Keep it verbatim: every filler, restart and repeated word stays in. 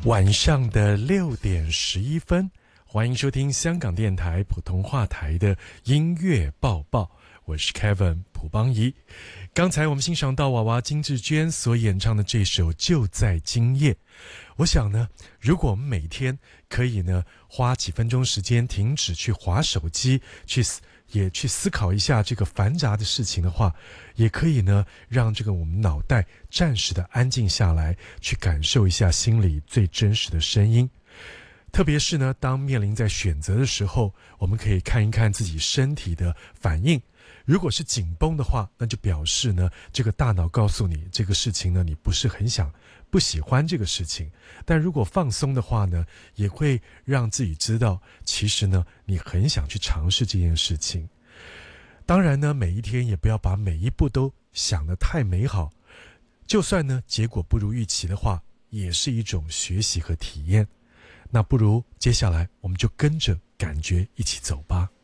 晚上的六点十一分，欢迎收听香港电台普通话台的音乐报报，我是 Kevin 蒲邦仪。刚才我们欣赏到娃娃金智娟所演唱的这首《就在今夜》。我想呢，如果我们每天可以呢花几分钟时间停止去滑手机，去也去思考一下这个繁杂的事情的话，也可以呢让这个我们脑袋暂时的安静下来，去感受一下心里最真实的声音。特别是呢，当面临在选择的时候，我们可以看一看自己身体的反应。如果是紧绷的话，那就表示呢，这个大脑告诉你这个事情呢，你不是很想、不喜欢这个事情。但如果放松的话呢，也会让自己知道，其实呢，你很想去尝试这件事情。当然呢，每一天也不要把每一步都想得太美好，就算呢结果不如预期的话，也是一种学习和体验。那不如接下来我们就跟着感觉一起走吧。